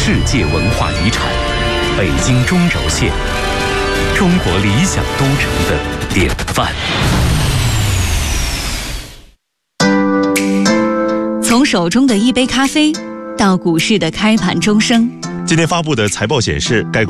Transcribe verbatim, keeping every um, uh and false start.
世界文化遗产北京钟轴线，中国理想都城的典范。 从手中的一杯咖啡到股市的开盘钟声， 今天发布的财报显示，该公